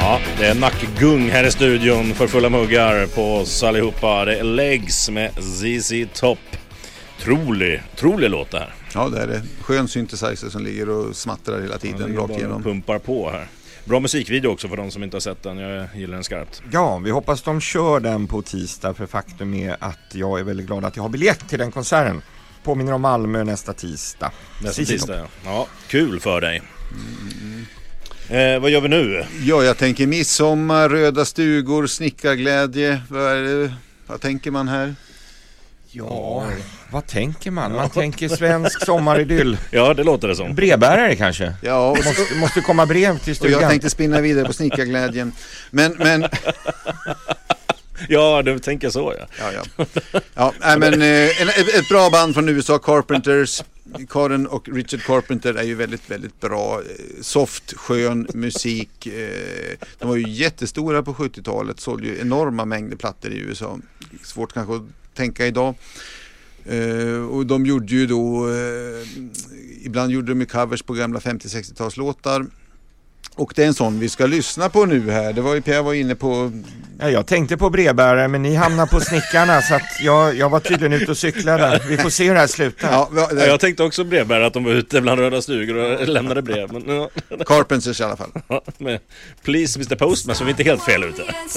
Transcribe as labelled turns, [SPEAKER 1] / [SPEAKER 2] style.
[SPEAKER 1] Ja, det är nackgung här i studion för fulla muggar på oss allihopa. Det är Legs med ZZ Top. Trolig låt det här.
[SPEAKER 2] Ja, det är det. Skön synthesizer som ligger och smattrar hela tiden rakt igenom.
[SPEAKER 1] Pumpar på här. Bra musikvideo också för de som inte har sett den. Jag gillar den skarpt.
[SPEAKER 3] Ja, vi hoppas de kör den på tisdag, för faktum är att jag är väldigt glad att jag har biljett till den konserten. Påminner om Malmö nästa tisdag.
[SPEAKER 1] Nästa tisdag, ja. Kul för dig. Vad gör vi nu?
[SPEAKER 2] Ja, jag tänker midsommar, röda stugor, snickarglädje. Vad tänker man här?
[SPEAKER 3] Ja, vad tänker man? Man tänker svensk sommaridyll.
[SPEAKER 1] Ja, det låter det som.
[SPEAKER 3] Brevbärare kanske?
[SPEAKER 2] Ja, och
[SPEAKER 3] måste komma brev till stugan.
[SPEAKER 2] Och jag tänkte spinna vidare på snickarglädjen. Men
[SPEAKER 1] ja, du tänker så,
[SPEAKER 2] ett bra band från USA, Carpenters. Karen och Richard Carpenter är ju väldigt, väldigt bra. Soft, skön musik. De var ju jättestora på 70-talet. Sålde ju enorma mängder plattor i USA. Svårt kanske att tänka idag. Och de gjorde ju då ibland gjorde de covers på gamla 50-60-talslåtar. Och det är en sån vi ska lyssna på nu här. Det var ju Pierre var inne på.
[SPEAKER 3] Ja, jag tänkte på brevbärare, men ni hamnar på snickarna, så att jag var tydligen ute och cyklade. Vi får se hur det här slutar.
[SPEAKER 1] Ja, jag tänkte också brevbärare, att de var ute bland röda stugor och lämnade brev. Men,
[SPEAKER 2] Carpenters i alla fall.
[SPEAKER 1] Men, please Mr. Postman, så vi inte helt fel ute.